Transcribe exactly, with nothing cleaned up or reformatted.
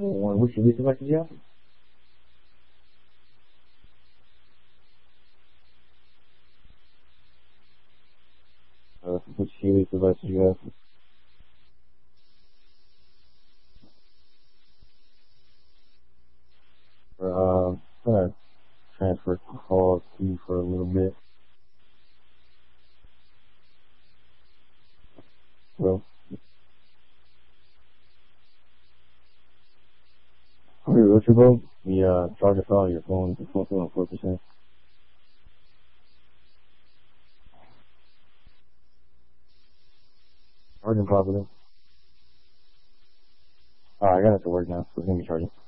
one. Which release device did you have? Uh, which release device did you have? Uh, I'm gonna transfer calls to you for a little bit. Well, for your Ultrabook, the uh, charger fell out of your phone. The phone fell on four percent. Charging properly. Alright, I got it to work now, so it's gonna be charging.